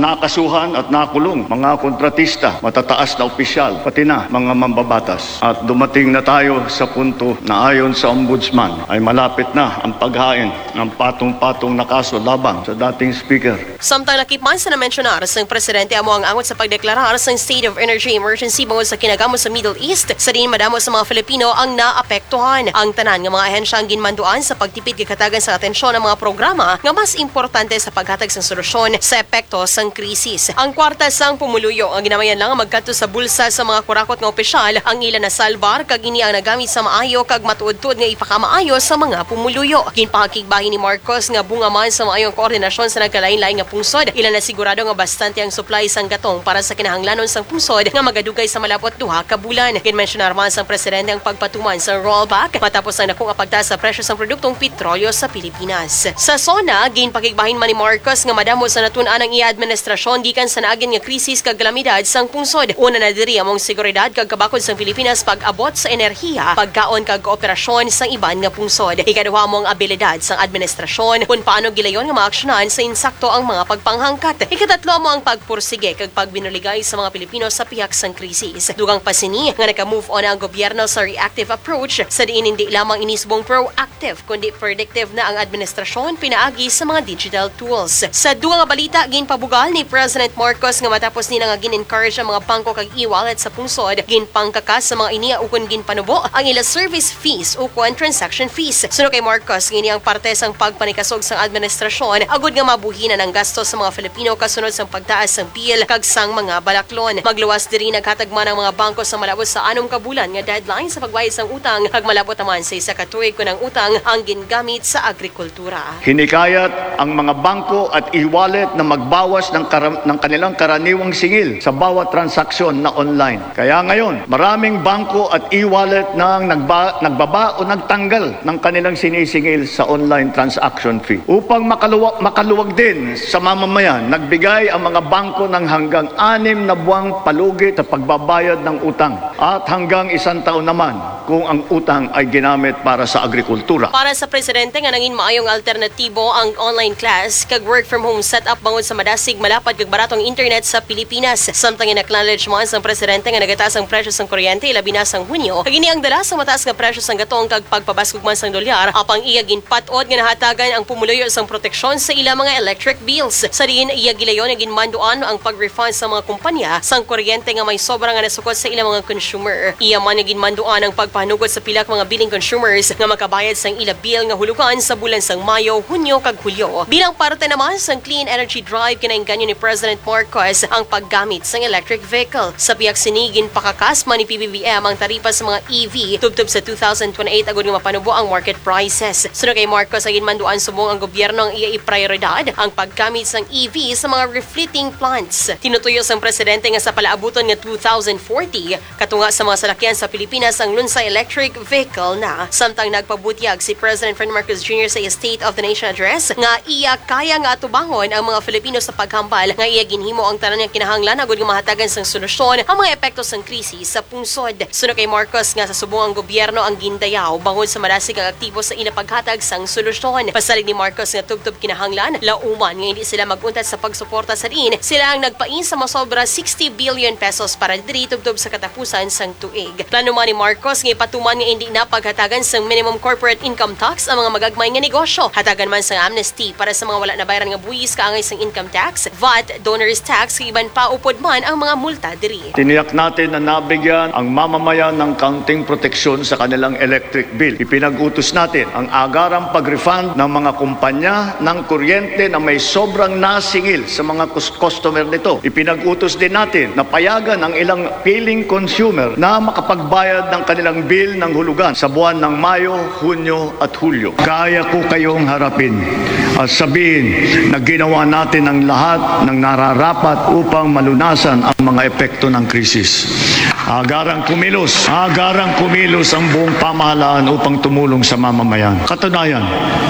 nakasuhan at nakulong mga kontratista, matataas na opisyal, pati na mga mambabatas. At dumating na tayo sa punto na ayon sa Ombudsman ay malapit na ang paghain ng patong-patong na kaso laban sa dating speaker. Samtang nakipman sa na-mentionar sang presidente amo ang angot sa pagdeklarar sang state of energy emergency bangod sa kinagamo sa Middle East, sa din madamo sa mga Filipino ang naapektuhan. Ang tanan nga mga ahensya ang ginmanduan sa pagtipid kagatagan sa atensyon ng mga programa nga mas importante sa paghatag sang solusyon sa epekto sang krisis. Ang kwarta sang pumuluyo ang ginamayan lang magkadto sa bulsa sa mga kurakot nga opisyal ang ila na salbar kag ini ang nagamit sa maayo kag matuod-tuod nga ipakamaayo sa mga pumuluyo. Ginpakigbahin ni Marcos nga bunga man sa maayong koordinasyon sa nagkalain-lain nga pungsod, ila na sigurado nga bastante ang supply sang gatong para sa kinahanglanon sang pungsod nga magadugay sa malapot duha ka bulan. Ginmensionar man sang presidente ang pagpatuman sa rollback matapos ang dakong apagtaas sa presyo sang produktong petrolyo sa Pilipinas. Sa SONA, ginpakigbahin man ni Marcos nga madamo sa natun-an ang iya administrasyon gikan sa naagin nga krisis kag kalamidad sang pungsod. Una na diri among seguridad kag kabakod sang Pilipinas pag-abot sa enerhiya, pagkaon kag kooperasyon sang iban nga pungsod. Ikaduha among abilidad sang administrasyon kung paano gilayon nga maaksyonan sa insakto ang mga pagpanghangkat. Ikatatlo mo ang pagpursige kag pagbinuligay sa mga Pilipino sa pihak sang krisis. Dugang pasini nga naka-move on ang gobyerno sa reactive approach sa diin hindi lamang inisbong proactive kundi predictive na ang administrasyon pinaagi sa mga digital tools. Sa duha nga balita ginpabugal ni President Marcos nga matapos nila nga gin-encourage ang mga bangko kag e-wallet sa pungsod, ginpangkakas sa mga iniya ukon ginpanubo ang ila service fees ukon transaction fees. Suno kay Marcos ngini ang parte sang pagpanikasog sang administrasyon agud nga mabuhinan ang gasto sa mga Filipino kasunod sang pagtaas sang bill kag sang mga balaklon. Magluwas diri naghatagman ang mga bangko sa malabot sa 6 ka bulan nga deadline sa pagbayad sang utang kag malabot naman sa isa ka tuig kun ang utang ang gingamit sa agrikultura. Hinikayat ang mga bangko at e-wallet na magbawas ng kanilang karaniwang singil sa bawat transaksyon na online. Kaya ngayon, maraming bangko at e-wallet na nagbaba o nagtanggal ng kanilang sinisingil sa online transaction fee. Upang makaluwag din sa mamamayan, nagbigay ang mga bangko ng hanggang 6 na buwang palugit sa pagbabayad ng utang at hanggang 1 taon naman kung ang utang ay ginamit para sa agrikultura. Para sa presidente nga nangin maayong alternatibo ang online class kag work from home setup bangod sa madasig malapad kag baratong internet sa Pilipinas. Samtang in-acknowledge man sang presidente nga nagataas ang presyo sang kuryente labi na sang Hunyo, kag ini ang dala sa mataas nga presyo sang gatong kag pagpabaskog man sang dolyar apang iya ginpat-od nga nahatagan ang pumuluyo sang proteksyon sa ila mga electric bills. Sa diin iya gilayon nga ginmanduan ang pag-refund sa mga kumpanya sang kuryente nga may sobra nga nasukot sa ila mga consumer. Iya man nga ginmanduan ang pagpanugot sa pilak mga billing consumers nga makabayad sang ila bill nga hulugan sa bulan sang Mayo, Hunyo kag Hulyo. Bilang parte naman sang clean energy drive kinaingganyo ni President Marcos ang paggamit sang electric vehicle. Sa biyak sinigin pakakas man ni PBBM ang taripa sa mga EV tubtob sa 2028 agud nga mapanubo ang market prices. Sunod kay Marcos ang ginmanduan subong ang gobyerno ang iya iprioridad ang paggamit sang EV sa mga refitting plants. Tinutuyo sang presidente nga sa palaabuton nga 2040 katunga sa mga salakyan sa Pilipinas ang lunsay electric vehicle na. Samtang nagpabutyag si President Ferdinand Marcos Jr. sa State of the Nation Address nga iya kaya nga tubangon ang mga Filipino sa paghambal nga iya ginhimo ang tanan nga kinahanglan agud nga mahatagan sang solusyon ang mga epekto sang krisis sa pungsod. Sunod kay Marcos nga sa subong ang gobyerno ang gindayaw bangod sa madasig ang aktibo sa inapaghatag sang solusyon. Pasalig ni Marcos nga tubtob kinahanglan lauman nga hindi sila maguntat sa pagsuporta sa diin, sila ang nagpain sa masobra 60 billion pesos para diri tubtob sa katapusan sang tuig. Plano man ni Marcos nga ipatuman nga hindi na paghatagan sang minimum corporate income tax ang mga magagmay nga negosyo. Hatagan man sang amnesty para sa mga wala na bayaran nga buwis kaangay sang income tax, VAT, donors tax, iban pa upod man ang mga multa diri. Tiniyak natin na nabigyan ang mamamayan ng kaunting proteksyon sa kanilang electric bill. Ipinag-utos natin ang agarang pag-refund ng mga kumpanya ng kuryente na may sobrang nasingil sa mga customer nito. Ipinag-utos din natin na payagan ang ilang piling consumer na makapagbayad ng kanilang bill ng hulugan sa buwan ng Mayo, Hunyo at Hulyo. Kaya ko kayong harapin at sabihin na ginawa natin ang lahat ng nararapat upang malunasan ang mga epekto ng krisis. Agarang kumilos ang buong pamahalaan upang tumulong sa mamamayan. Katunayan,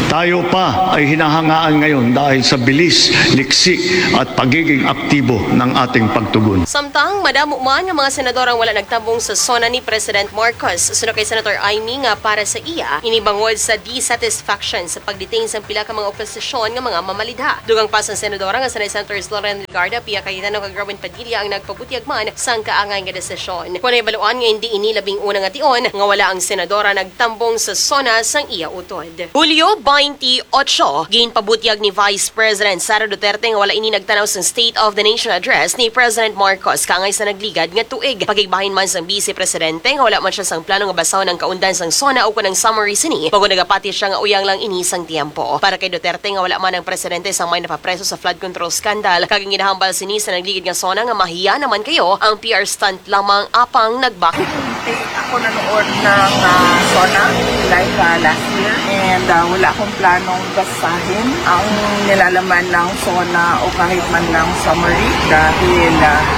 Tayo pa ay hinahangaan ngayon dahil sa bilis, liksi at pagiging aktibo ng ating pagtugon. Samtang madamo man ang mga senador ang wala nagtambong sa sona ni President Marcos. Sunod kay Senator Aimee nga para sa iya, inibangod sa dissatisfaction sa pagdetain sa pila ka mga oposisyon nga mga mamalidha. Dugang pa sa senadora nga sanay Senators Loren Legarda, Pia Cayetano kag Robin Padilla ang nagpabutiag man sang kaangay nga desisyon. Kung ibaluan nga hindi ini labing una nga tion nga wala ang senadora nagtambong sa sona sang iya utod. Hulyo 28, ginpabutiag ni Vice President Sara Duterte nga wala ini nagtanaw sa State of the Nation address ni President Marcos kaangay sa nagligad nga tuig. Pagigbahin man sang Vice Presidente nga wala man siya sang plano nga basaw ng kaundan sang sona o kanang summary sini bago nagapati siya nga uyang lang ini sang tiempo. Para kay Duterte nga wala man ang presidente sang may napapreso sa flood control scandal kag ginahambal sini sa nagligid nga sona nga mahiya naman kayo ang PR stunt lamang apang nagbak. Ako nanood ng SONA like last year and wala akong planong basahin ang nilalaman ng SONA o kahit man ng summary dahil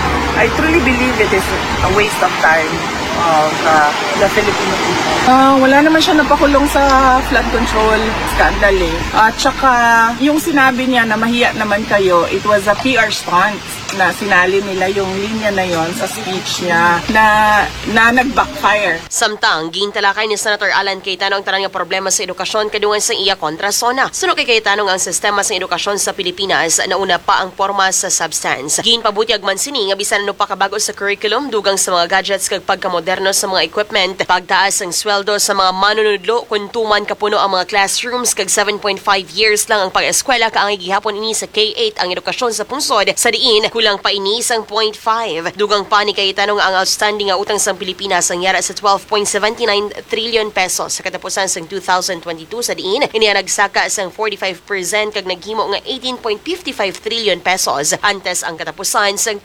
I truly believe it is a waste of time of the Filipino people. Wala naman siya napakulong sa flood control scandal At saka yung sinabi niya na mahiya naman kayo, it was a PR stunt na sinali nila yung linya na yon sa speech niya na nag-backfire. Samtang, gintalakay ni Senator Alan Cayetano ang tanang nga problema sa edukasyon kadungan sa iya kontra sona. Sunod kay Cayetano ang sistema sa edukasyon sa Pilipinas nauna pa ang porma sa substance. Ginpabutiag man sini nga bisan ano pa kabago sa curriculum dugang sa mga gadgets kag pagkamoderno sa mga equipment, pagtaas ang sweldo sa mga manunudlo kun tuman kapuno ang mga classrooms kag 7.5 years lang ang pag-eskwela kaangay gihapon ini sa K8 ang edukasyon sa pungsod sa diin kulang pa ini sang 0.5. Dugang pa ni Cayetano nga ang outstanding nga utang sa Pilipinas ang yara sa 12.79 trillion pesos sa katapusan sang 2022 sa diin iniya nagsaka sang 45% kag naghimo nga 18.55 trillion pesos antes ang katapusan sang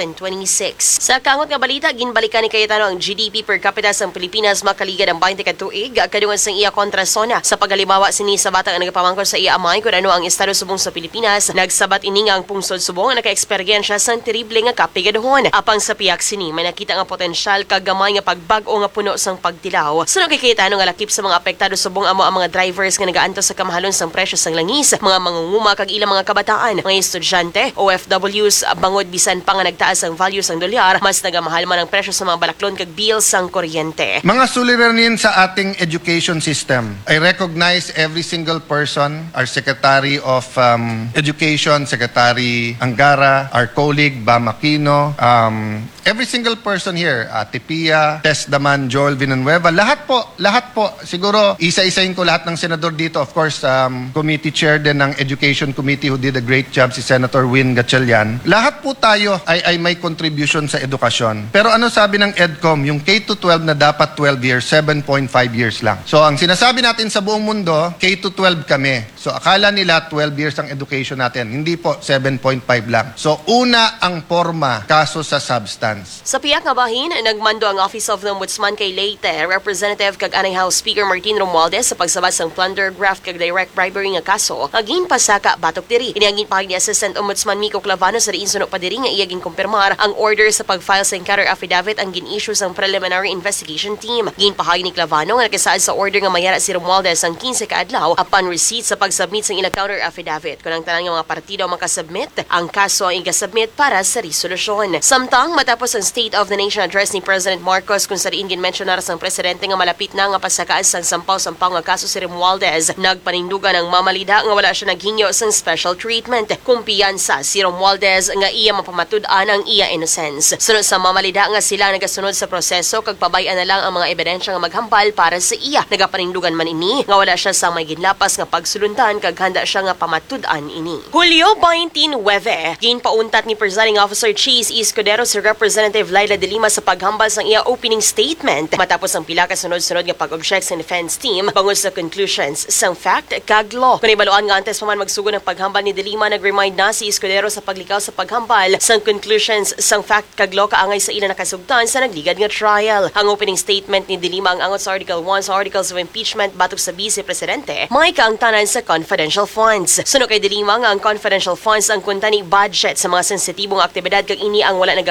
2026. Sa kangot nga balita ginbalikan ni Cayetano ang GDP per capita sang Pilipinas makaligad ang 20 ka tuig kadungan sang iya kontra sona sa pagalimawa sini sa batang ang nagapamangkot sa iya amay kun ano ang estado subong sa Pilipinas nagsabat ini nga ang pungsod subong nga naka-eksperyensya sang terrible nga kapigadhon apang sa piyak sini may nakita nga potensyal kag gamay nga pagbag-o nga puno sang pagtilaw. Sunod kay Cayetano nga lakip sa mga apektado subong amo ang mga drivers nga nagaantos sa kamahalon sang presyo sang langis, mga mangunguma kag ilang mga kabataan, mga estudyante, OFWs bangod bisan pa nga nagtaas ang value sang dolyar, mas nagamahal man ang presyo sa mga balaklon kag bills sang kuryente. Mga suliranin sa ating education system. I recognize every single person, our Secretary of Education, Secretary Angara, our colleague Bam Aquino, every single person here, Ate Pia, Tess Daman, Joel Villanueva, lahat po, siguro isa-isahin ko lahat ng senador dito. Of course, committee chair din ng Education Committee who did a great job, si Senator Win Gatchalian. Lahat po tayo ay may contribution sa edukasyon. Pero ano sabi ng EDCOM, yung K-12 na dapat 12 years, 7.5 years lang. So ang sinasabi natin sa buong mundo, K-12 kami. So akala nila 12 years ang education natin. Hindi po, 7.5 lang. So una ang forma, kaso sa substance. Sa piyak nga bahin, nagmando ang Office of the Ombudsman kay Leyte, Representative kag anay House Speaker Martin Romualdez sa pagsabat sang plunder, graft kag direct bribery nga kaso, agin pasaka batok diri. Iniangin pa ni Assistant Ombudsman Miko Clavano sa diin suno pa diri nga iyaging kumpirmar ang order sa pag-file sa counter affidavit ang gin-issue sang preliminary investigation team. Ginpahagi ni Clavano nga nakasaad sa order nga mayara si Romualdez ang 15 ka adlaw upon receipt sa pag-submit sang ilang counter affidavit. Kung ang tanang nga mga partido makasubmit, ang kaso ang igasubmit para sa resolusyon. Samtang matapos ang State of the Nation address ni President Marcos kung sa diin ginmensyonar sang presidente nga malapit na nga pasakaan sang sampaw-sampaw nga kaso si Romualdez, nagpanindugan ang mamalida nga wala siya naghingyo sang special treatment. Kumpiyansa si Romualdez nga iya mapamatud-an ang iya innocence. Sunod sa mamalida nga sila nagasunod sa proseso kag pabayan na lang ang mga ebidensya nga maghambal para sa iya. Nagapanindugan man ini nga wala siya sang may ginlapas nga pagsulundan kag handa siya nga pamatud-an ini. Hulyo 19, ginpauntat ni Presiding Officer Cheese Escudero si Representative Laila de Lima sa paghambal sang iya opening statement matapos ang pila ka sunod-sunod nga pag-object sa defense team bangod sa conclusions sang fact kag law. Kung ibaluan nga antes pa man magsugod ng paghambal ni de Lima, nag-remind na si Escudero sa paglikaw sa paghambal sang conclusions sang fact kag law kaangay sa ilang nakasugdan sa nagligad nga trial. Ang opening statement ni de Lima ang angot sa Article 1 sa Articles of Impeachment batok sa Vice Presidente, may kaangtanan sa confidential funds. Suno kay de Lima nga ang confidential funds ang kuntani budget sa mga sensitibong aktibidad kag ini ang wala nagakahulugan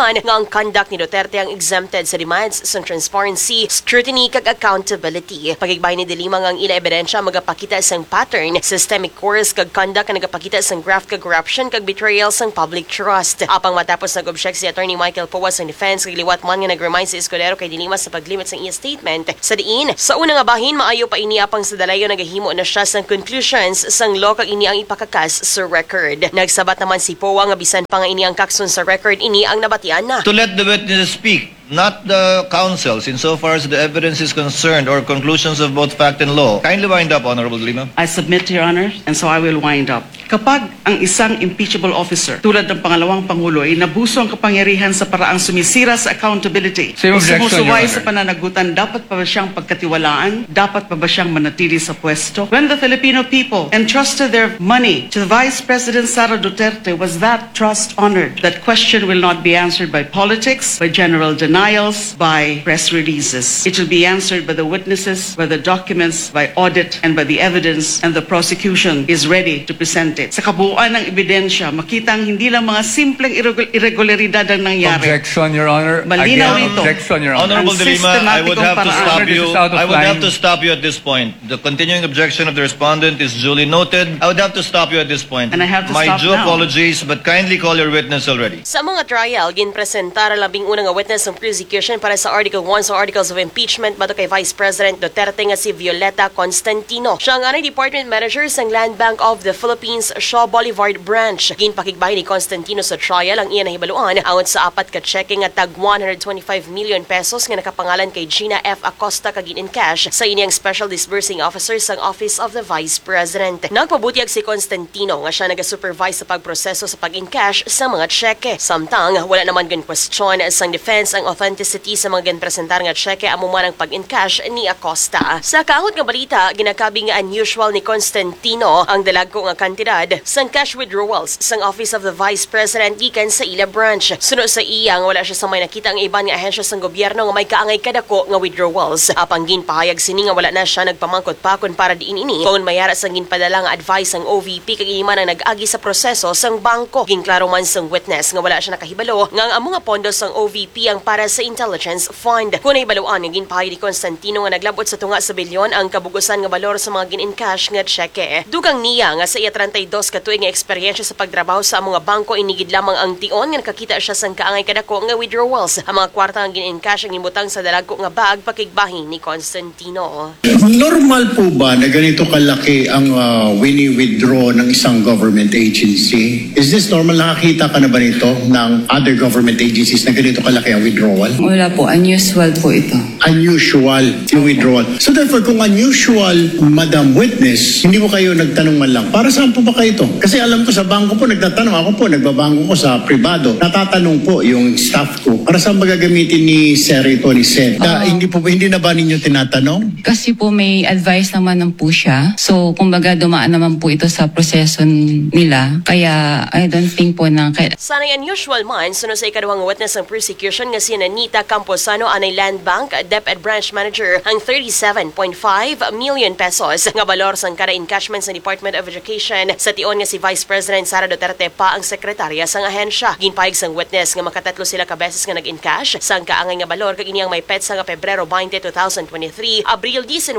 giingon nga ang conduct ni Duterte ang exempted sa demands sa transparency, scrutiny kag accountability. Pagigbay ni Dilima nga ang ila ebidensya magapakita sang pattern, systemic course kag conduct nga nagapakita sang graft kag corruption kag betrayal sang public trust. Apang matapos nag-object si Attorney Michael Puwas sang defense kag liwat man nga nag-remind si Escudero kay Dilima sa paglimit sang iya statement. Sa diin, sa una nga bahin maayo pa ini apang sa dalayo nagahimo na siya sang conclusions sang law kag ini ang ipakakas sa record. Nagsabat naman si Powa nga bisan pa nga ini ang kakson sa record ini ang nabatian na. To let the witnesses speak, not the counsels, insofar as the evidence is concerned or conclusions of both fact and law. Kindly wind up, Honorable Lima. I submit to Your Honor, and so I will wind up. Kapag ang isang impeachable officer, tulad ng pangalawang Pangulo, ay nabuso ang kapangyarihan sa paraang sumisira sa accountability, Same o objection, sumusuway Your sa Honor. pananagutan, dapat pa ba siyang pagkatiwalaan? Dapat pa ba siyang manatili sa pwesto? When the Filipino people entrusted their money to Vice President Sara Duterte, was that trust honored? That question will not be answered by politics, by general denials, by press releases. It will be answered by the witnesses, by the documents, by audit, and by the evidence, and the prosecution is ready to present it. Sa kabuuan ng ebidensya, makita ang hindi lang mga simpleng irregularidad ang nangyari. Objection, Your Honor. Malinaw Again, ito. objection, Your Honor. Honorable Ang De Lima, I would have to sistematikong stop paraan. you. This is out of I would have line. to stop you at this point. The continuing objection of the respondent is duly noted. I would have to stop you at this point. And I have to My stop due now. apologies, but kindly call your witness already. Sa mga trial, ginpresentar ang labing unang witness ng prosecution para sa Article 1 sa Articles of Impeachment bato kay Vice President Duterte nga si Violeta Constantino. Siya ang Department Manager sa Land Bank of the Philippines Shaw Boulevard Branch. Ginpakigbahay ni Constantino sa trial ang iyan nahibaluan ayon sa apat ka cheque nga tag 125 million pesos nga nakapangalan kay Gina F. Acosta kag in cash sa inyang Special Disbursing Officer sa Office of the Vice President. Nagpabutiag si Constantino nga siya nag-supervise sa pagproseso sa pag-in-cash sa mga cheque. Samtang wala naman gan question sang defense ang authenticity sa mga ginpresentar nga cheque amo man ang pag-in-cash ni Acosta. Sa kaahot nga balita, ginakabi nga unusual ni Constantino ang dalagko nga kantidad sang cash withdrawals sang Office of the Vice President gikan sa ila branch. Suno sa iya nga wala siya sa may nakita ang iban nga ahensya sang gobyerno nga may kaangay kadako nga withdrawals. Apang ginpahayag sini nga wala na siya nagpamangkot pakon para diin ini kung mayara sang ginpadala nga advice ang OVP kag iman ang nag-agi sa proseso sang bangko. Ginklaro man sang witness nga wala siya nakahibalo nga ang mga pondo sang OVP ang para sa intelligence fund. Kung nahibaluan nga ginpahayag ni Constantino nga naglabot sa tunga sa bilyon ang kabugusan nga balor sa mga gin-in-cash nga cheque. Dugang niya nga sa iya 32 ka tuig nga eksperyensya sa pagtrabaho sa mga bangko inigid lamang ang tion nga nakakita siya sang kaangay kadako nga withdrawals. Ang mga kwarta nga gin-in-cash ang imutang sa dalagko nga bag pakigbahin ni Constantino. Normal po ba na ganito kalaki ang wini-withdraw ng isang government agency? Is this normal? Nakakita ka na ba nito ng other government agencies na ganito kalaki ang withdrawal? Wala po, unusual po ito. Unusual yung withdrawal. So therefore, kung unusual, Madam Witness, hindi mo kayo nagtanong man lang, para saan po ba kayo ito? Kasi alam ko sa bangko po, nagtatanong. Ako po, nagbabangko ko sa privado. Natatanong po yung staff ko, para saan ba gagamitin ni Sir ito, ni Sed? Hindi na ba ninyo tinatanong? Kasi po may advice naman po siya. So, kumbaga dumaan naman po ito sa proseso nila. Kaya, I don't think po na... Sanay unusual man, sunod sa ikaduhang witness ng prosecution nga si Anita Camposano anay Land Bank DepEd Branch Manager ang 37.5 million pesos nga balor sang kada encashment sa Department of Education sa tion nga si Vice President Sara Duterte pa ang sekretarya sang ahensya. Ginpahig sang witness nga makatatlo sila ka beses nga nag-encash sang kaangay nga balor kag iniyang may petsa nga Pebrero 20, 2023, Abril 19,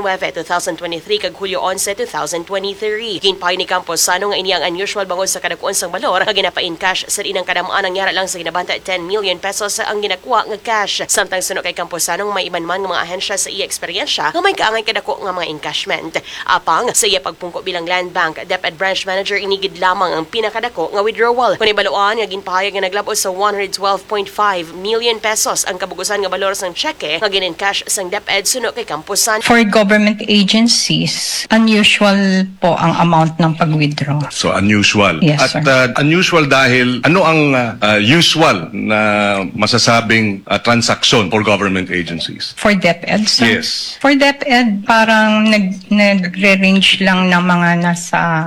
2023 kag Hulyo 11, 2023. Ginpahig ni Camposano nga iniyang unusual bangod sa kadakuan sang balor nga ginapa-encash sa inang kadamaan ang yara lang sa ginabanta 10 million pesos ang ginakuha nga cash. Samtang suno kay Camposano may iman man nga mga ahensya sa iya eksperyensya nga may kaangay kadako nga mga encashment. Apang sa iya pagpungko bilang Land Bank DepEd Branch Manager inigid lamang ang pinakadako nga withdrawal. Kung ibaluan nga ginpahayag nga naglabot sa 112.5 million pesos ang kabugusan nga balor sang cheque nga gin-encash sang DepEd suno kay Camposano. For government agencies, unusual po ang amount ng pag-withdraw. So unusual. Yes, At sir. unusual dahil ano ang usual na masasabing transaksyon for government agencies? For DepEd, sir? Yes. For DepEd, parang nagre-range lang ng mga nasa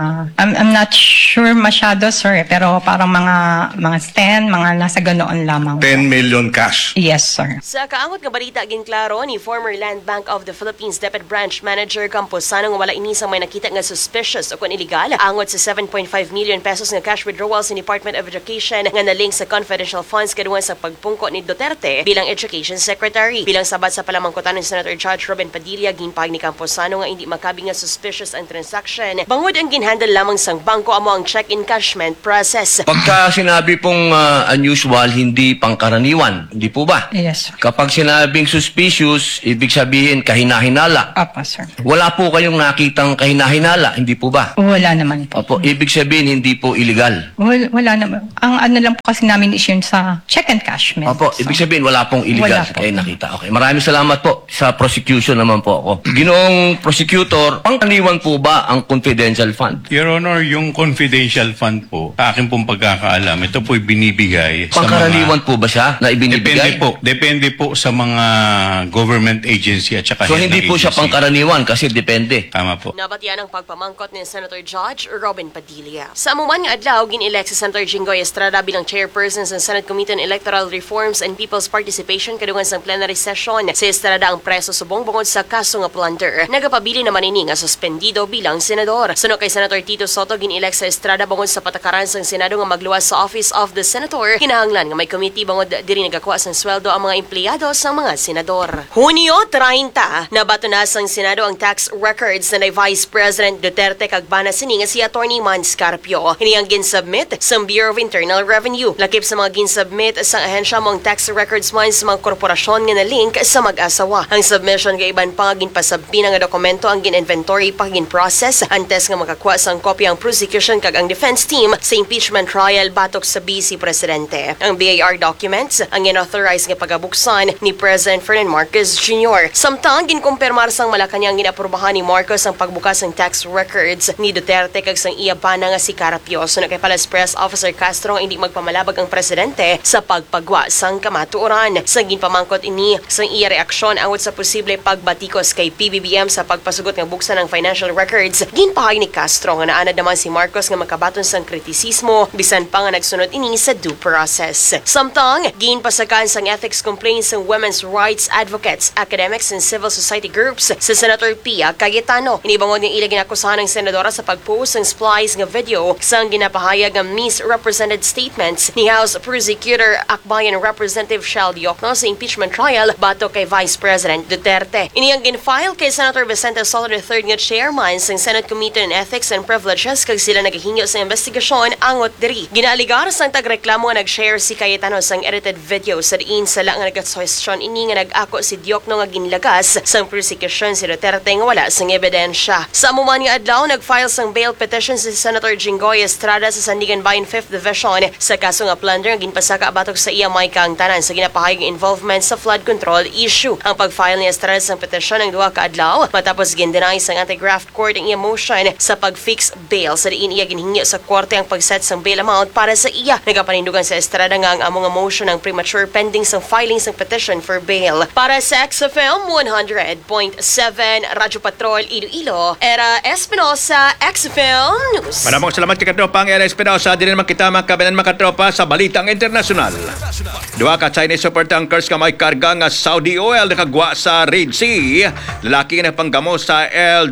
I'm not sure masyado, sir, pero parang mga 10, mga nasa ganoon lamang. 10 million cash. Yes, sir. Sa kaangot nga balita ginklaro ni former Land Bank of the Philippines Deputy Branch Manager Camposano nga wala inisang may nakita nga suspicious o kung illegal angot sa 7.5 million pesos nga cash withdrawal sa Department of Education nga naling sa confidential funds kaduhan sa pagpungko ni Duterte bilang Education Secretary. Bilang sabat sa palamangkutan ni Senator Judge Robin Padilla ginpahig ni Camposano nga hindi makabi nga suspicious ang transaction. Bangod ang ginhandle lamang sang bangko amo ang check encashment process. Pagka sinabi pong unusual, hindi pangkaraniwan, hindi po ba? Yes, sir. Kapag sinabing suspicious, ibig sabihin kahinahinala. Apa, sir. Wala po kayong nakitang kahinahinala, hindi po ba? Wala naman po. Opo, ibig sabihin hindi po illegal. Wala naman. Ang ano lang po kasi namin is yun sa check encashment. Opo, ibig sabihin wala pong illegal. Wala po. Kaya nakita. Okay, maraming salamat po. Sa prosecution naman po ako. Ginoong prosecutor, pangkaraniwan po ba ang confidential fund? Your Honor, yung confidential fund po, sa akin pong pagkakaalam, ito po'y binibigay Pangkaraniwan po ba siya na ibinibigay? Depende po sa mga government agency at saka So head hindi ng po siya agency. pangkaraniwan kasi depende. Tama po. Nabatyan ang pagpamangkot ni Senator Judge Robin Padilla. Sa amuman nga adlaw, gin-elect si Senator Jinggoy Estrada bilang chairperson sa Senate Committee on Electoral Reforms and People's Participation kadungan sa plenary session. Si Estrada ang preso subong bungod sa kaso nga plunder. Nagapabili naman ini nga suspendido bilang senador. Sunod kay Senator Tito Soto, gin-elect sa Estrada bungod sa patakaran sa Senado nga magluwas sa Office of the Senator. Kinahanglan nga may committee bungod diri nagakuha sang sweldo ang mga empleyado sa mga senador. Hunyo 30, nabato na sang Senado ang tax records na ni Vice President Duterte kag bana sini nga si Attorney Mans Carpio. Ini ang ginsubmit sa Bureau of Internal Revenue. Lakip sa mga ginsubmit sa ahensya mo ang tax records man sa mga korporasyon nga na-link sa mag-asawa. Ang submission nga iban pa nga ginpasabi nga dokumento ang gin-inventory pa gin-process antes nga makakuha sang kopya ang prosecution kag ang defense team sa impeachment trial batok sa Vice Presidente. Ang BAR documents ang inauthorize nga pagabuksan ni President Ferdinand Marcos Jr. Samtang ginkumpirmar sang Malacanang ginaprubahan ni Marcos ang pagbukas ng tax records ni Duterte kag sang iya bana nga si Carapio. Sunod kay Palace Press Officer Castro nga hindi magpamalabag ang presidente sa pagpagwa sang kamatuoran. Sang ginpamangkot ini sang iya reaksyon angot sa posible pagbatikos kay PBBM sa pagpasugot nga buksan ng financial records. Ginpahayag ni Castro nga naanad naman si Marcos nga makabaton sang kritisismo bisan pa nga nagsunod ini sa due process. Samtang ginpasakan sang ethics complaints ng women's rights advocates, academics and civil society groups sa Senator Pia Cayetano. Inibangod ng ila ginakusahan ng senadora sa pagpost ng splice nga video sang ginapahayag ng misrepresented statements ni House Prosecutor Akbayan Representative Shell Diokno sa impeachment trial bato kay Vice President Duterte. Ini ang ginfile kay Senator Vicente Soto III nga chairman sang Senate Committee on Ethics and Privileges kag sila nagahingyo sa investigasyon angot diri. Ginaaligar sang tagreklamo nga nag-share si Cayetano sang edited video sa diin sa lang nga nag-question ini nga nag-ako si Diokno nga ginlagas sang prosecution si Duterte nga wala sang ebidensya. Sa amuman nga adlaw nag-file sang bail petition si Senator Jinggoy Estrada sa Sandigan Bayan 5th Division sa kaso nga plunder nga ginpasaka batok sa iya may kang tanan sa ginapahayag involvement sa flood control issue. Ang pag-file ni Estrada sang petition ng duha ka adlaw matapos gin-deny sang anti-graft court ang iya motion sa pag-fix bail sa diin iya ginhingyo sa korte ang pag-set sang bail amount para sa iya. Nagapanindugan sa Estrada nga ang among motion ng premature pending sang filing sang petition for bail. Para sa XFM 100.7 Radyo Patrol Iloilo, Era Espinosa, XFM News. Maraming salamat kay katropang Era Espinosa. Di naman kita makabanan makatropa sa balitang internasyonal. Duha ka Chinese super tankers nga may karga nga Saudi oil nakagwa sa Red Sea. Lalaki na panggamo sa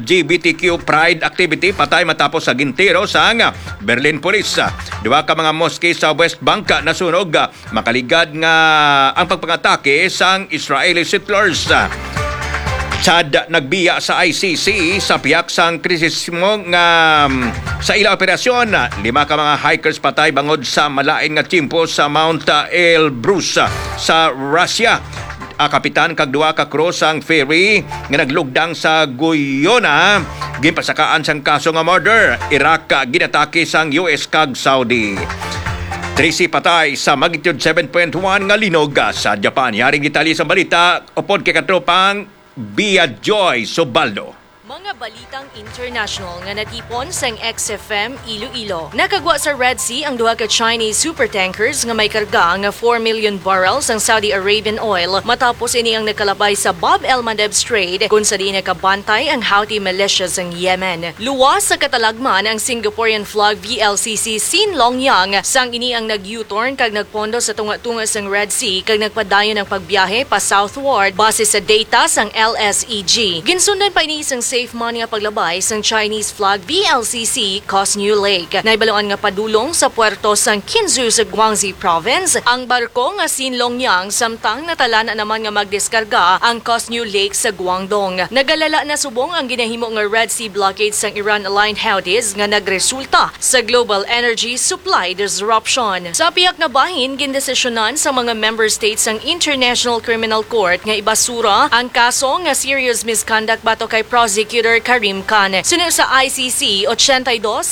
LGBTQ pride activity patay matapos sa gintiro sa Berlin Police. Duha ka mga mosque sa West Bank nasunog. Makaligad nga ang pagpangatake sa Israeli settlers. Chad nagbiya sa ICC sa piyak sang krisismo nga sa ilang operasyon. 5 ka mga hikers patay bangod sa malain nga timpo sa Mount Elbrus sa Russia. Kapitan kag duha ka crew sang ferry nga naglugdang sa Guyana ginpasakaan sang kaso nga murder. Iraq ginatake sang US kag Saudi. 13 patay sa magnitude 7.1 nga linog sa Japan. Yaring Italy sa balita upod kay katropang Bia Joy Sobaldo. Mga balitang international nga natipon sang XFM Iloilo. Nakagwa sa Red Sea ang duha ka Chinese supertankers nga may karga nga 4 million barrels ang Saudi Arabian oil matapos ini ang nakalabay sa Bab el Mandeb Strait kung sa di nakabantay ang Houthi militias ng Yemen. Luwas sa katalagman ang Singaporean flag VLCC Sin Long Yang sang ini ang nag-U-turn kag nagpondo sa tunga-tunga sang Red Sea kag nagpadayon ng pagbiyahe pa southward base sa data sang LSEG. Ginsundan pa ini sang safe man nga paglabay sang Chinese flag VLCC Cosnew Lake. Naibaloan nga padulong sa puerto sang Kinzhou sa Guangxi Province ang barko nga Sin Long Yang samtang natalana naman nga magdeskarga ang Cosnew Lake sa Guangdong. Nagalala na subong ang ginahimo nga Red Sea blockade sang Iran-aligned Houthis nga nagresulta sa global energy supply disruption. Sa piyak na bahin, gindesisyonan sa mga member states ang International Criminal Court nga ibasura ang kaso nga serious misconduct bato kay Prosecutor Karim Khan. Sunod sa ICC, 82 sa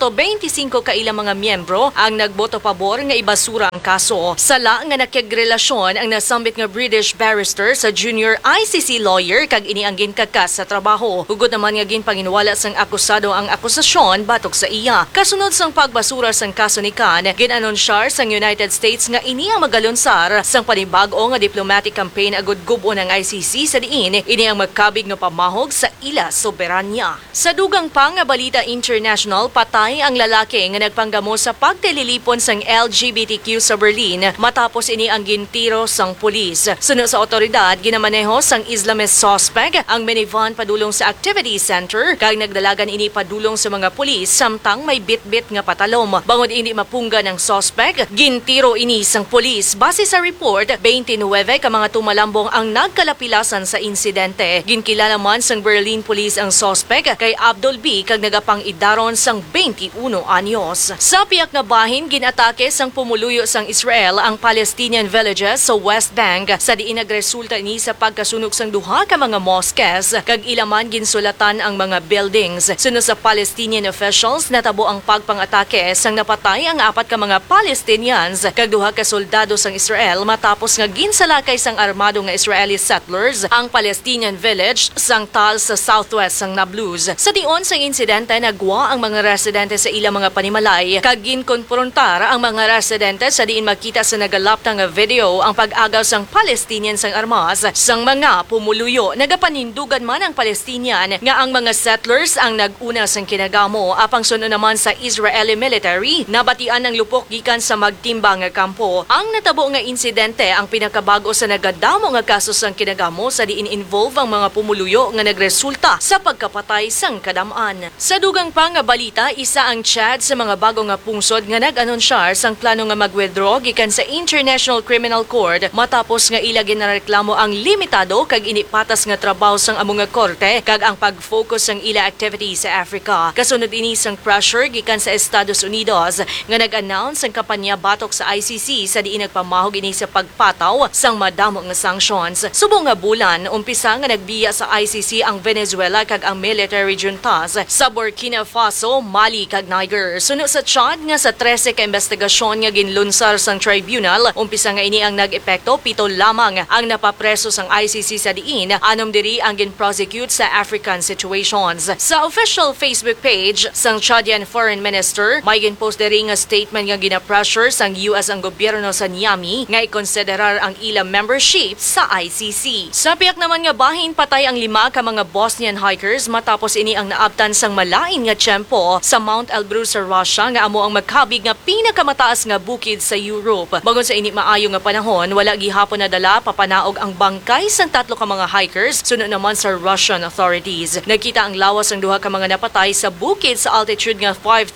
125 ka ilang mga miyembro ang nagboto pabor nga ibasura ang kaso. Sala nga nakigrelasyon ang nasambit nga British barrister sa junior ICC lawyer kag ini ang ginkakas sa trabaho. Hugod naman nga ginpanginwala sang akusado ang akusasyon batok sa iya. Kasunod sang pagbasura sang kaso ni Khan, ginanonsyar sang United States nga ini ang magalunsar sang panibag-o nga diplomatic campaign agud gubo ng ICC sa diin ini ang magkabig nga pamahog sa ila soberanya. Sa dugang pang nga balita international, patay ang lalaki nga nagpanggamo sa pagtililipon sang LGBTQ sa Berlin matapos ini ang gintiro sang pulis. Sunod sa otoridad, ginamaneho sang Islamist suspect ang minivan padulong sa activity center kag nagdalagan ini padulong sa mga pulis samtang may bit-bit nga patalom. Bangod ini mapungga ng suspect, gintiro ini sang pulis. Base sa report, 29 ka mga tumalambong ang nagkalapilasan sa insidente. Ginkilala man sang Berlin Police ang suspect kay Abdul B kag nagapang idaron sang 21 anyos. Sa piyak na bahin, ginatake sang pumuluyo sang Israel ang Palestinian villages sa West Bank sa diin nagresulta ni sa pagkasunog sang duha ka mga mosques kag ilaman ginsulatan ang mga buildings. Sunod sa Palestinian officials, natabo ang pagpang-atake sang napatay ang 4 ka mga Palestinians kag duha ka soldado sang Israel matapos nga ginsalakay sang armado nga Israeli settlers ang Palestinian village sang Tal sa southwest sang Nablus. Sa dion sang insidente, nagwa ang mga residente sa ilang mga panimalay kag ginkonfrontar ang mga residente sa diin makita sa nagalapta nga video ang pag-agaw sang Palestinian sang armas sang mga pumuluyo. Nagapanindugan man ang Palestinian nga ang mga settlers ang nag-una sang kinagamo apang sunod naman sa Israeli military nabatian ng lupok gikan sa magtimbang nga kampo. Ang natabo nga insidente ang pinakabago sa nagadamo nga kaso sang kinagamo sa diin involve ang mga pumuluyo nga nagresulta sa pagkapatay sang kadamaan. Sa dugang pang nga balita, isa ang Chad sa mga bago nga pungsod nga nag-anonsyar sang plano nga mag-withdraw gikan sa International Criminal Court matapos nga ila ginareklamo ang limitado kag inipatas nga trabaho sang amo nga korte kag ang pag-focus sang ila activities sa Africa. Kasunod ini sang pressure gikan sa Estados Unidos nga nag-announce ang kampanya batok sa ICC sa diin nagpamahog ini sa pagpataw sang madamo nga sanctions. Subong nga bulan, umpisa nga nagbiya sa ICC ang Venezuela kag ang military juntas sa Burkina Faso, Mali kag Niger. Sunod sa Chad nga sa 13 ka investigasyon nga ginlunsar sang tribunal, umpisa nga ini ang nag-epekto, 7 lamang ang napapreso sang ICC sa diin, 6 diri ang gin-prosecute sa African situations. Sa official Facebook page sang Chadian Foreign Minister, may gin-post diri nga statement nga gina-pressure sang US ang gobyerno sa Niamey nga ikonsiderar ang ilang membership sa ICC. Sa piyak naman nga bahin, patay ang 5 ka mga Bosnian hikers matapos ini ang naabtan sang malain nga tiyempo sa Mount Elbrus sa Russia nga amo ang magkabig nga pinakamataas nga bukid sa Europe. Bagon sa ini maayo nga panahon, wala gihapon nadala papanaog ang bangkay sang 3 ka mga hikers sunod naman sa Russian authorities. Nagkita ang lawas ng 2 ka mga napatay sa bukid sa altitude nga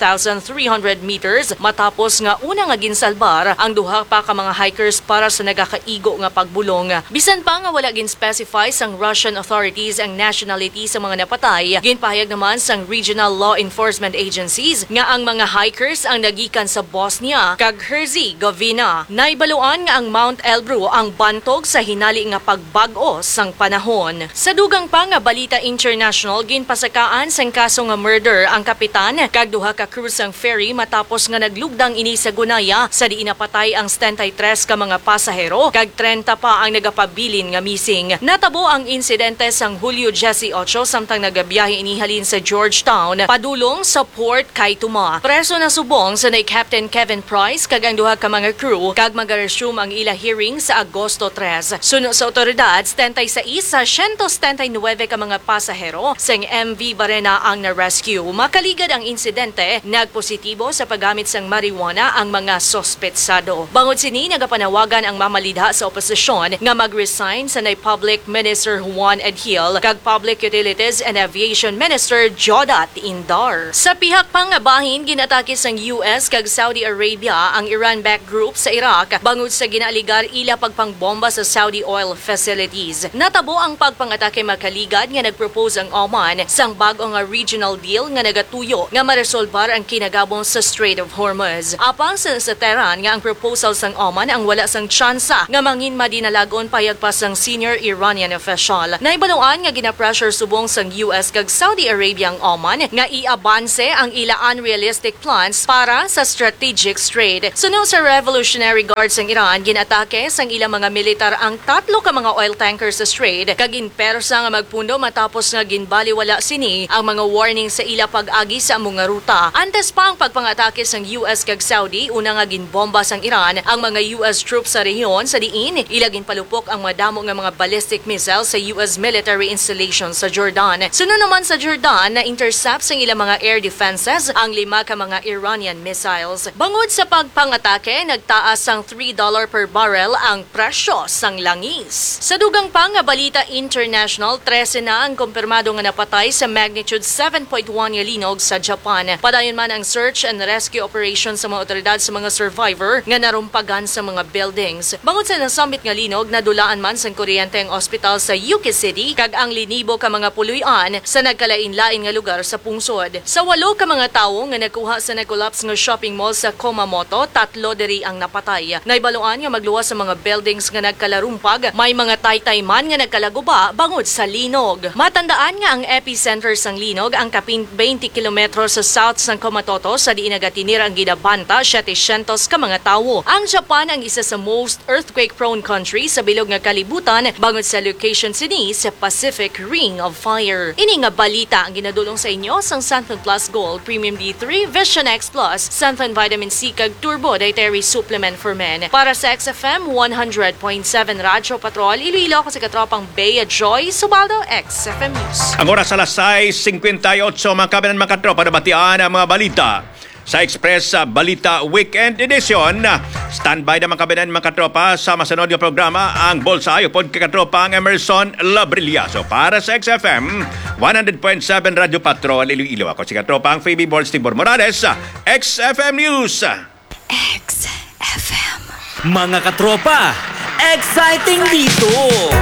5,300 meters matapos nga una nga ginsalbar ang 2 pa ka mga hikers para sa nagakaigo nga pagbulong. Bisan pa nga wala gin-specify sang Russian authorities ang nationality sa mga napatay, ginpahayag naman sang regional law enforcement agencies nga ang mga hikers ang nagikan sa Bosnia kag Herzegovina. Naibaluan nga ang Mount Elbrus ang bantog sa hinali nga pagbag-o sang panahon. Sa dugang pa nga balita international, ginpasakaan sang kaso nga murder ang kapitan kag 2 ka crew sang ferry matapos nga naglugdang ini sa Gunaya sa diin napatay ang 73 ka mga pasahero kag 30 pa ang nagapabilin nga missing. Natabo ang insidente sang Hulyo 18 2018 samtang nagabiyahe inihalin sa Georgetown padulong sa Port Kaituma. Preso na subong sa Captain Kevin Price kag ang duha ka mga crew kag mag-resume ang ila hearing sa Agosto 3. Suno sa otoridad, 76 sa 179 ka mga pasahero sang MV Barena ang na-rescue. Makaligad ang insidente, nagpositibo sa paggamit sang marijuana ang mga sospetsado. Bangod sini, nagapanawagan ang mamalidha sa oposisyon nga mag-resign sa Public Minister Juan Edhil kag Public Utilities and Aviation Minister Jodat Indar. Sa pihak pang bahin, ginatake sang US kag Saudi Arabia ang Iran-backed group sa Iraq bangod sa ginaaligar ila pagpangbomba sa Saudi oil facilities. Natabo ang pagpangatake makaligad nga nagpropose ang Oman sang bago nga regional deal nga nagatuyo nga maresolbar ang kinagabong sa Strait of Hormuz. Apang sa Tehran nga ang proposal sang Oman ang wala sang tsansa nga mangin madinalagon payagpas sang senior Iranian official. Naibaluan nga gina-pressure subong sang US kag Saudi Arabia ang Oman nga iabanse ang ila unrealistic plans para sa strategic strait. Suno sa Revolutionary Guards ng Iran, ginatake sang ilang mga militar ang 3 ka mga oil tankers sa strait kag inpersa nga magpundo matapos nga ginbaliwala sini ang mga warning sa ila pag-agi sa mga ruta. Antes pa ang pagpangatake sang US kag Saudi, una nga ginbomba sang Iran ang mga US troops sa rehiyon sa diin ila ginpalupok ang madamo nga mga ballistic missiles sa US military installations sa Jordan. Suno naman sa Jordan na intercept sang ilang mga air defenses ang 5 ka mga Iranian missiles. Bangod sa pagpangatake, nagtaas sang $3 per barrel ang presyo sang langis. Sa dugang pang nga balita international, 13 na ang kumpirmado nga napatay sa magnitude 7.1 nga linog sa Japan. Padayon man ang search and rescue operation sa mga otoridad sa mga survivor nga narumpagan sa mga buildings. Bangod sa nasambit nga linog, nadulaan man sang kuryente ang ospital sa Yuki City kag ang linibo ka mga puluyan sa nagkalain-lain nga lugar sa pungsod. Sa 8 ka mga tawo nga nakuha sa nag-collapse nga shopping mall sa Kumamoto, 3 diri ang napatay. Naibaluan nga magluwas sa mga buildings nga nagkalarumpag, may mga taytay man nga nagkalaguba bangod sa linog. Matandaan nga ang epicenter sang linog ang kapin 20 kilometro sa south sang Kumatoto sa diin nagatinir ang ginabanta 700 ka mga tawo. Ang Japan ang isa sa most earthquake-prone country sa bilog nga kalibutan bangod sa location sini sa Pacific Ring of Fire. Ini nga balita ang ginadulong sa inyo sang Santon Plus Gold Premium D3 Vision X Plus Santon Vitamin C kag Turbo Dietary Supplement for Men. Para sa XFM 100.7 Radyo Patrol, Iloilo ko sa katropang Bea Joy Subaldo, XFM News. Ang oras alas 6:58, mga kabinan mga katropa, nabatian ang mga balita sa Express Balita Weekend Edition. Standby na mga kabinan mga katropa sa masunod ng programa ang Bolsayo pod katropa ang Emerson Labrilla. So para sa XFM 100.7 Radyo Patrol, Iloilo, ako si katropa ang Phoebe Balls Tibor Morales, XFM News. XFM. Mga katropa, exciting dito!